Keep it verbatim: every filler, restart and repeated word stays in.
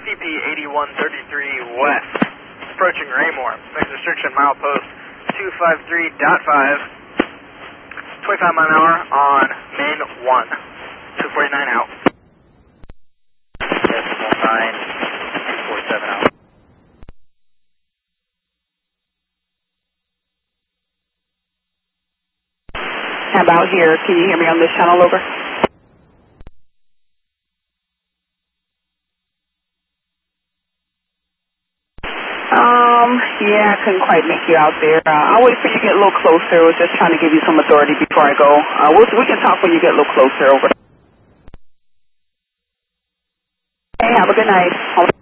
C P eighty-one thirty-three West, approaching Raymore. Next restriction, milepost two five three point five, twenty-five mile an hour on main one, two forty-nine out. Decimal nine, two forty-seven out. How about here? Can you hear me on this channel? Over. Um, yeah, I couldn't quite make you out there. Uh, I'll wait for you to get a little closer. I was just trying to give you some authority before I go. Uh, we'll, we can talk when you get a little closer. Over. Hey, have a good night.